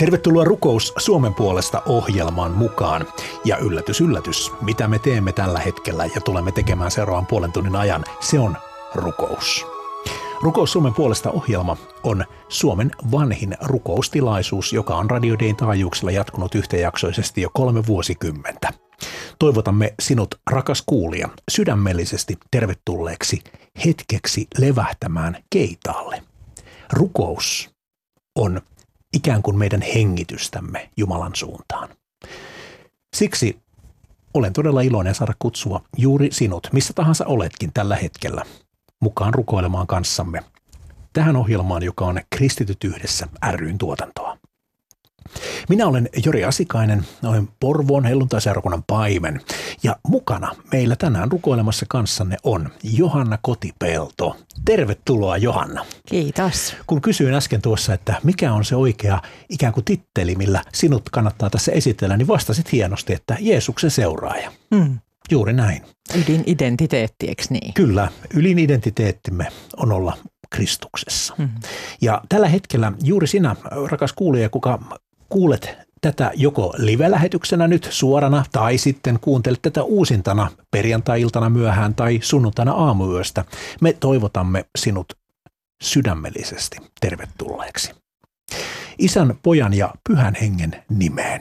Tervetuloa Rukous Suomen puolesta -ohjelmaan mukaan. Ja yllätys, yllätys, mitä me teemme tällä hetkellä ja tulemme tekemään seuraavan puolen tunnin ajan, se on rukous. Rukous Suomen puolesta -ohjelma on Suomen vanhin rukoustilaisuus, joka on Radio Dayn taajuuksilla jatkunut yhtäjaksoisesti jo 3 vuosikymmentä. Toivotamme sinut, rakas kuulija, sydämellisesti tervetulleeksi hetkeksi levähtämään keitaalle. Rukous on ikään kuin meidän hengitystämme Jumalan suuntaan. Siksi olen todella iloinen saada kutsua juuri sinut, missä tahansa oletkin tällä hetkellä, mukaan rukoilemaan kanssamme tähän ohjelmaan, joka on Kristityt yhdessä ry:n tuotantoa. Minä olen Jori Asikainen, olen Porvoon helluntaiseurakunnan paimen ja mukana meillä tänään rukoilemassa kanssanne on Johanna Kotipelto. Tervetuloa, Johanna. Kiitos. Kun kysyin äsken tuossa, että mikä on se oikea ikään kuin titteli, millä sinut kannattaa tässä esitellä, niin vastasit hienosti, että Jeesuksen seuraaja. Juuri näin. Ydinidentiteetti, eikö niin? Kyllä, ylin identiteettimme on olla Kristuksessa. Ja tällä hetkellä juuri sinä, rakas kuulija, kuka kuulet tätä joko live-lähetyksenä nyt suorana tai sitten kuuntelet tätä uusintana perjantai-iltana myöhään tai sunnuntaina aamuyöstä, me toivotamme sinut sydämellisesti tervetulleeksi. Isän, Pojan ja Pyhän Hengen nimeen.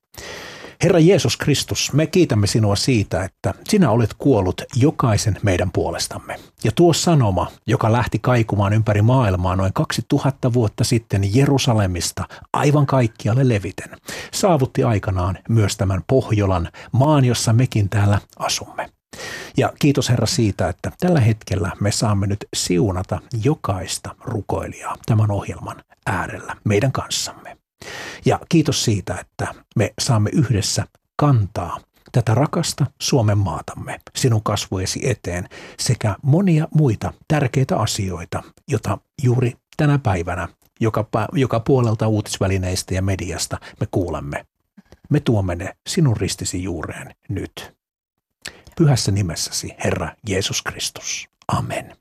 Herra Jeesus Kristus, me kiitämme sinua siitä, että sinä olet kuollut jokaisen meidän puolestamme. Ja tuo sanoma, joka lähti kaikumaan ympäri maailmaa noin 2000 vuotta sitten Jerusalemista aivan kaikkialle leviten, saavutti aikanaan myös tämän Pohjolan maan, jossa mekin täällä asumme. Ja kiitos Herra siitä, että tällä hetkellä me saamme nyt siunata jokaista rukoilijaa tämän ohjelman äärellä meidän kanssamme. Ja kiitos siitä, että me saamme yhdessä kantaa tätä rakasta Suomen maatamme sinun kasvojesi eteen sekä monia muita tärkeitä asioita, joita juuri tänä päivänä joka puolelta uutisvälineistä ja mediasta me kuulemme. Me tuomme ne sinun ristisi juureen nyt. Pyhässä nimessäsi, Herra Jeesus Kristus. Amen.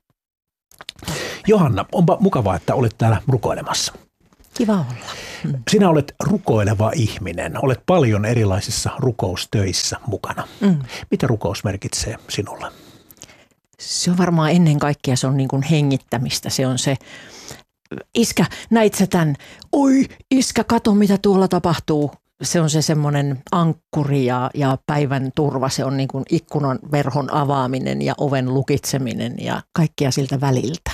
Johanna, onpa mukavaa, että olet täällä rukoilemassa. Kiva olla. Sinä olet rukoileva ihminen, olet paljon erilaisissa rukoustöissä mukana. Mitä rukous merkitsee sinulle? Se on varmaan ennen kaikkea se on niin kuin hengittämistä. Se on se, iskä, näit sä tän? Oi, iskä, kato mitä tuolla tapahtuu. Se on se semmoinen ankkuri ja päivän turva. Se on niin kuin ikkunan verhon avaaminen ja oven lukitseminen ja kaikkea siltä väliltä.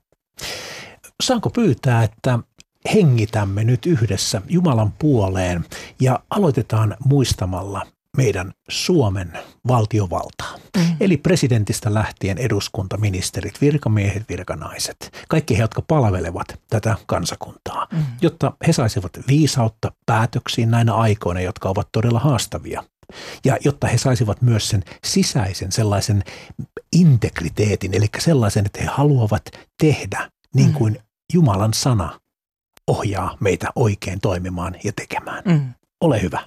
Saanko pyytää, että hengitämme nyt yhdessä Jumalan puoleen ja aloitetaan muistamalla meidän Suomen valtiovaltaa. Eli presidentistä lähtien eduskunta, ministerit, virkamiehet, virkanaiset, kaikki he, jotka palvelevat tätä kansakuntaa, jotta he saisivat viisautta päätöksiin näinä aikoina, jotka ovat todella haastavia. Ja jotta he saisivat myös sen sisäisen sellaisen integriteetin, eli sellaisen, että he haluavat tehdä niin kuin Jumalan sana ohjaa meitä oikein toimimaan ja tekemään. Ole hyvä.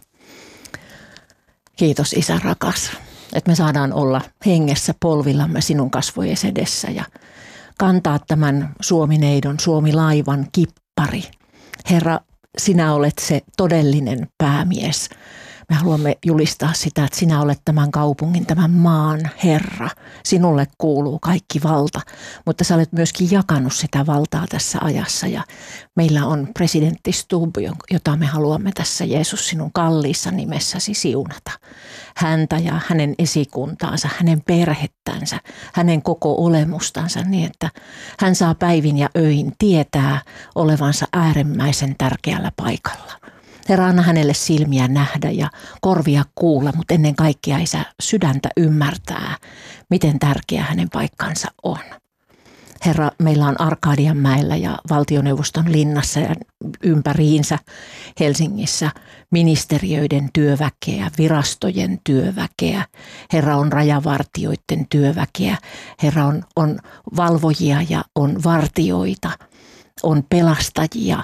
Kiitos Isä rakas, että me saadaan olla hengessä polvillamme sinun kasvojesi edessä ja kantaa tämän Suomi-neidon, Suomi-laivan kippari. Herra, sinä olet se todellinen päämies. Me haluamme julistaa sitä, että sinä olet tämän kaupungin, tämän maan Herra. Sinulle kuuluu kaikki valta, mutta sä olet myöskin jakanut sitä valtaa tässä ajassa. Ja meillä on presidentti Stubb, jota me haluamme tässä Jeesus sinun kalliissa nimessäsi siunata. Häntä ja hänen esikuntaansa, hänen perhettänsä, hänen koko olemustansa niin, että hän saa päivin ja öin tietää olevansa äärimmäisen tärkeällä paikalla. Herra, anna hänelle silmiä nähdä ja korvia kuulla, mutta ennen kaikkea Isä sydäntä ymmärtää, miten tärkeä hänen paikkansa on. Herra, meillä on Arkadianmäellä ja Valtioneuvoston linnassa ja ympäriinsä Helsingissä ministeriöiden työväkeä, virastojen työväkeä. Herra, on rajavartioiden työväkeä. Herra, on valvojia ja on vartioita, on pelastajia,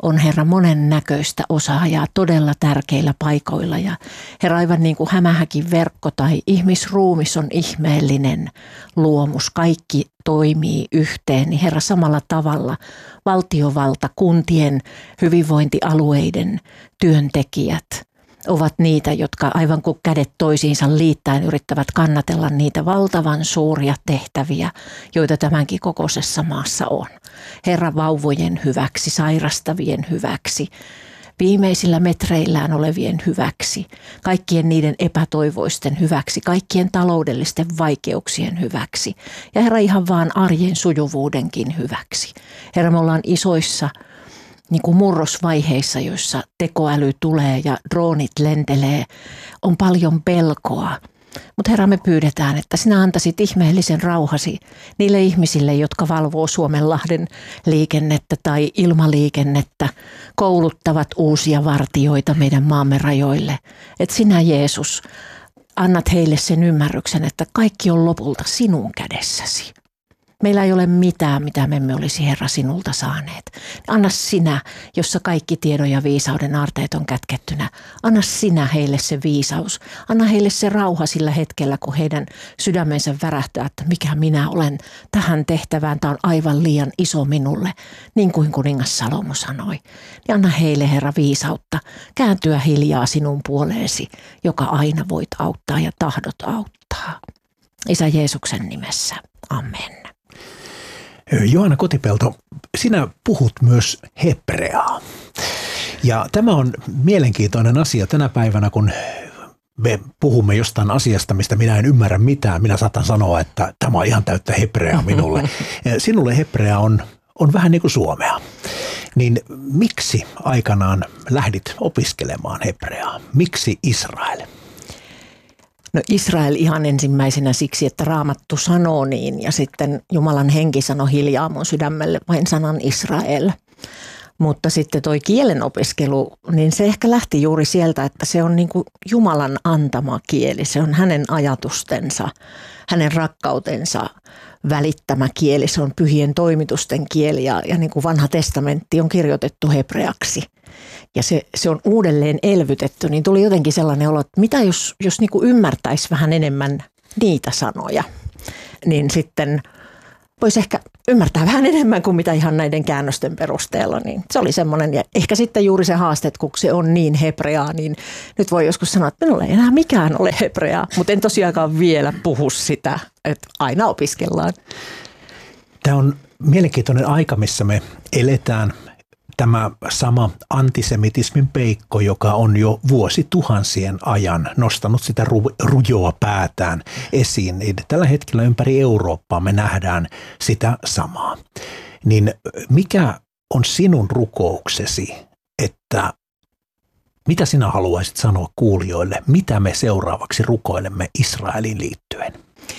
on Herra monen näköistä osaajaa todella tärkeillä paikoilla. Ja Herra, aivan niin kuin hämähäkin verkko tai ihmisruumis on ihmeellinen luomus, kaikki toimii yhteen, niin Herra samalla tavalla valtiovalta, kuntien, hyvinvointialueiden työntekijät ovat niitä, jotka aivan kuin kädet toisiinsa liittäen yrittävät kannatella niitä valtavan suuria tehtäviä, joita tämänkin kokoisessa maassa on. Herra, vauvojen hyväksi, sairastavien hyväksi, viimeisillä metreillään olevien hyväksi, kaikkien niiden epätoivoisten hyväksi, kaikkien taloudellisten vaikeuksien hyväksi ja Herra ihan vaan arjen sujuvuudenkin hyväksi. Herra, me ollaan isoissa niin kuin murrosvaiheissa, joissa tekoäly tulee ja droonit lentelee, on paljon pelkoa. Mutta Herra, me pyydetään, että sinä antaisit ihmeellisen rauhasi niille ihmisille, jotka valvoo Suomenlahden liikennettä tai ilmaliikennettä, kouluttavat uusia vartijoita meidän maamme rajoille. Että sinä, Jeesus, annat heille sen ymmärryksen, että kaikki on lopulta sinun kädessäsi. Meillä ei ole mitään, mitä me emme olisi, Herra, sinulta saaneet. Anna sinä, jossa kaikki tiedon ja viisauden aarteet on kätkettynä. Anna sinä heille se viisaus. Anna heille se rauha sillä hetkellä, kun heidän sydämensä värähtää, että mikä minä olen tähän tehtävään. Tämä on aivan liian iso minulle, niin kuin kuningas Salomo sanoi. Ja anna heille, Herra, viisautta kääntyä hiljaa sinun puoleesi, joka aina voit auttaa ja tahdot auttaa. Isä Jeesuksen nimessä. Amen. Johanna Kotipelto, sinä puhut myös hebreaa. Ja tämä on mielenkiintoinen asia tänä päivänä, kun me puhumme jostain asiasta, mistä minä en ymmärrä mitään. Minä saatan sanoa, että tämä on ihan täyttä hebreaa minulle. Sinulle hebrea on vähän niin kuin suomea. Niin miksi aikanaan lähdit opiskelemaan hebreaa? Miksi Israel? No Israel ihan ensimmäisenä siksi, että Raamattu sanoo niin ja sitten Jumalan henki sanoi hiljaa mun sydämelle vain sanan Israel. Mutta sitten toi kielen opiskelu, niin se ehkä lähti juuri sieltä, että se on niin kuin Jumalan antama kieli. Se on hänen ajatustensa, hänen rakkautensa välittämä kieli. Se on pyhien toimitusten kieli ja niin kuin vanha testamentti on kirjoitettu hebreaksi. Ja se on uudelleen elvytetty, niin tuli jotenkin sellainen olo, että mitä jos niin kuin ymmärtäisi vähän enemmän niitä sanoja, niin sitten voisi ehkä ymmärtää vähän enemmän kuin mitä ihan näiden käännösten perusteella. Niin se oli semmoinen, ja ehkä sitten juuri se haaste, että kun se on niin hebreaa, niin nyt voi joskus sanoa, että minulla ei enää mikään ole hebreaa, mutta en tosiaankaan vielä puhu sitä, että aina opiskellaan. Tämä on mielenkiintoinen aika, missä me eletään. Tämä sama antisemitismin peikko, joka on jo vuosituhansien ajan nostanut sitä rujoa päätään esiin, niin tällä hetkellä ympäri Eurooppaa me nähdään sitä samaa. Niin mikä on sinun rukouksesi, että mitä sinä haluaisit sanoa kuulijoille, mitä me seuraavaksi rukoilemme Israeliin liittyen?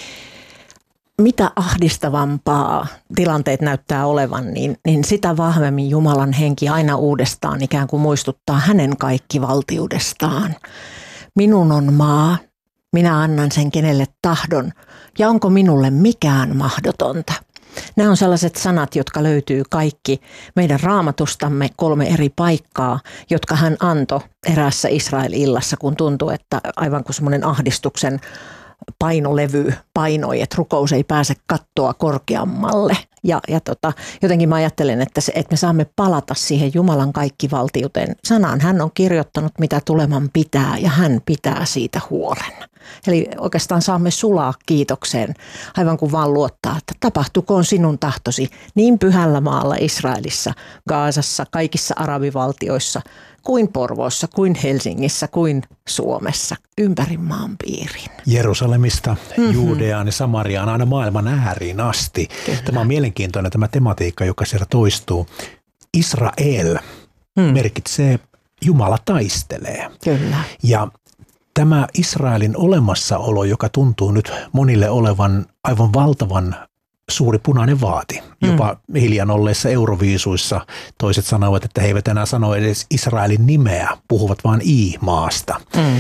Mitä ahdistavampaa tilanteet näyttää olevan, niin sitä vahvemmin Jumalan henki aina uudestaan ikään kuin muistuttaa hänen kaikkivaltiudestaan. Minun on maa, minä annan sen kenelle tahdon ja onko minulle mikään mahdotonta. Nämä on sellaiset sanat, jotka löytyy kaikki meidän Raamatustamme 3 eri paikkaa, jotka hän antoi eräässä Israel-illassa, kun tuntui, että aivan kuin semmoinen ahdistuksen painolevy painoi, että rukous ei pääse kattoa korkeammalle. Ja jotenkin mä ajattelen, että me saamme palata siihen Jumalan kaikkivaltiuteen sanaan. Hän on kirjoittanut, mitä tuleman pitää, ja hän pitää siitä huolen. Eli oikeastaan saamme sulaa kiitokseen, aivan kuin vaan luottaa, että tapahtukoon sinun tahtosi niin pyhällä maalla Israelissa, Gaasassa, kaikissa arabivaltioissa, kuin Porvoossa, kuin Helsingissä, kuin Suomessa, ympäri maan piirin. Jerusalemista, Juudeaan ja Samariaan aina maailman ääriin asti. Kyllä. Tämä on mielenkiintoinen tämä tematiikka, joka siellä toistuu. Israel merkitsee Jumala taistelee. Kyllä. Ja tämä Israelin olemassaolo, joka tuntuu nyt monille olevan aivan valtavan suuri punainen vaati. Jopa hiljan olleissa Euroviisuissa toiset sanoivat, että he eivät enää sano edes Israelin nimeä, puhuvat vain I-maasta.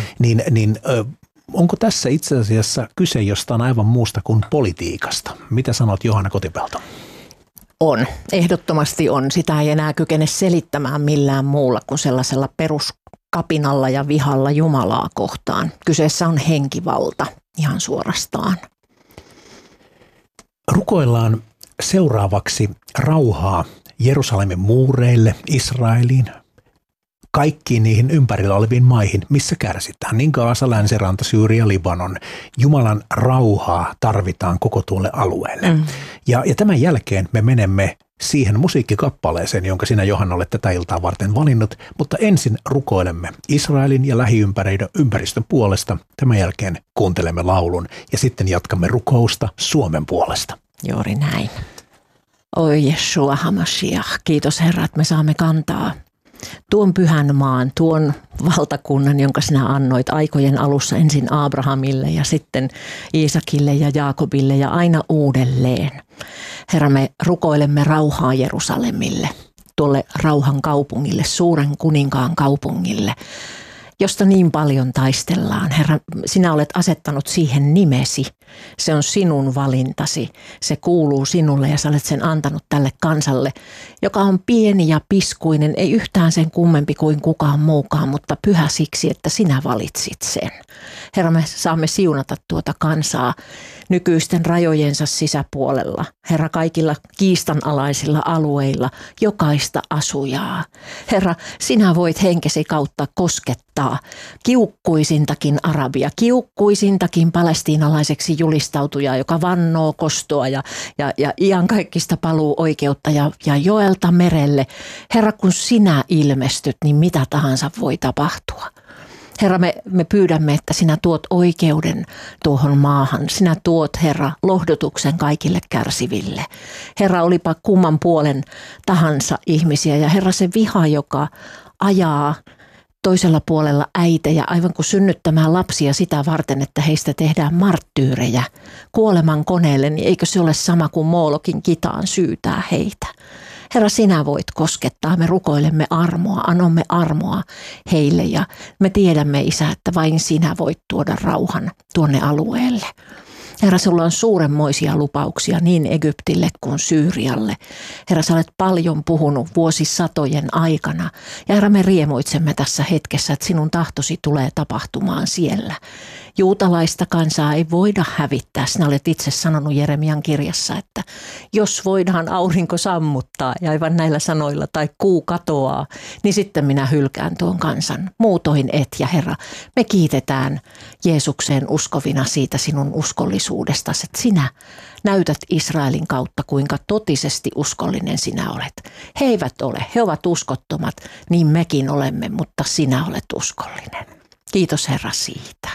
Onko tässä itse asiassa kyse jostain aivan muusta kuin politiikasta? Mitä sanot, Johanna Kotipelto? On, ehdottomasti on. Sitä ei enää kykene selittämään millään muulla kuin sellaisella peruskapinalla ja vihalla Jumalaa kohtaan. Kyseessä on henkivalta ihan suorastaan. Rukoillaan seuraavaksi rauhaa Jerusalemin muureille, Israeliin, kaikkiin niihin ympärillä oleviin maihin, missä kärsitään. Niin Gaasa, Länsiranta, Syyria, Libanon. Jumalan rauhaa tarvitaan koko tuolle alueelle. Ja tämän jälkeen me menemme siihen musiikkikappaleeseen, jonka sinä, Johanna, olet tätä iltaa varten valinnut. Mutta ensin rukoilemme Israelin ja lähiympäristön puolesta. Tämän jälkeen kuuntelemme laulun ja sitten jatkamme rukousta Suomen puolesta. Juuri näin. Oi Jeshua HaMashiach, kiitos Herra, että me saamme kantaa tuon pyhän maan, tuon valtakunnan, jonka sinä annoit aikojen alussa ensin Abrahamille ja sitten Iisakille ja Jaakobille ja aina uudelleen. Herra, me rukoilemme rauhaa Jerusalemille, tuolle rauhan kaupungille, suuren kuninkaan kaupungille, josta niin paljon taistellaan. Herra, sinä olet asettanut siihen nimesi. Se on sinun valintasi. Se kuuluu sinulle ja sä olet sen antanut tälle kansalle, joka on pieni ja piskuinen, ei yhtään sen kummempi kuin kukaan muukaan, mutta pyhä siksi, että sinä valitsit sen. Herra, me saamme siunata tuota kansaa nykyisten rajojensa sisäpuolella. Herra, kaikilla kiistanalaisilla alueilla, jokaista asujaa. Herra, sinä voit henkesi kautta koskettaa kiukkuisintakin arabia, kiukkuisintakin palestiinalaiseksi julistautujaa, joka vannoo kostoa ja iankaikkista paluu oikeutta ja joelta merelle. Herra, kun sinä ilmestyt, niin mitä tahansa voi tapahtua. Herra, me pyydämme, että sinä tuot oikeuden tuohon maahan. Sinä tuot, Herra, lohdutuksen kaikille kärsiville. Herra, olipa kumman puolen tahansa ihmisiä. Ja Herra, se viha, joka ajaa toisella puolella äitejä aivan kuin synnyttämään lapsia sitä varten, että heistä tehdään marttyyrejä kuoleman koneelle, niin eikö se ole sama kuin Moolokin kitaan syytää heitä? Herra, sinä voit koskettaa, me rukoilemme armoa, anomme armoa heille ja me tiedämme, Isä, että vain sinä voit tuoda rauhan tuonne alueelle. Herra, sulla on suuremmoisia lupauksia niin Egyptille kuin Syyrialle. Herra, sä olet paljon puhunut vuosisatojen aikana. Ja Herra, me riemuitsemme tässä hetkessä, että sinun tahtosi tulee tapahtumaan siellä. Juutalaista kansaa ei voida hävittää. Sinä olet itse sanonut Jeremian kirjassa, että jos voidaan aurinko sammuttaa ja aivan näillä sanoilla tai kuu katoaa, niin sitten minä hylkään tuon kansan. Muutoin et. Ja Herra, me kiitetään Jeesukseen uskovina siitä sinun uskollisuudestasi, että sinä näytät Israelin kautta, kuinka totisesti uskollinen sinä olet. He eivät ole, he ovat uskottomat, niin mekin olemme, mutta sinä olet uskollinen. Kiitos Herra siitä.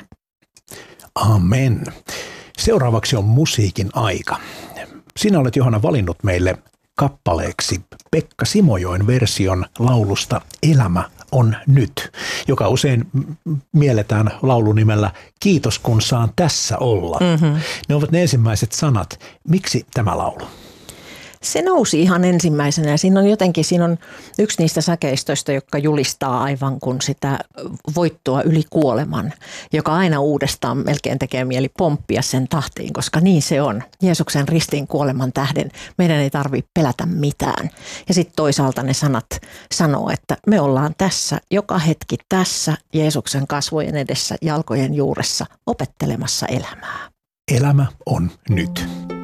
Amen. Seuraavaksi on musiikin aika. Sinä olet, Johanna, valinnut meille kappaleeksi Pekka Simojoen version laulusta Elämä on nyt, joka usein mielletään laulunimellä Kiitos kun saan tässä olla. Ne ovat ne ensimmäiset sanat. Miksi tämä laulu? Se nousi ihan ensimmäisenä ja siinä on yksi niistä säkeistöistä, joka julistaa aivan kuin sitä voittoa yli kuoleman, joka aina uudestaan melkein tekee mieli pomppia sen tahtiin, koska niin se on. Jeesuksen ristiin kuoleman tähden meidän ei tarvitse pelätä mitään. Ja sitten toisaalta ne sanat sanoo, että me ollaan tässä, joka hetki tässä Jeesuksen kasvojen edessä, jalkojen juuressa opettelemassa elämää. Elämä on nyt.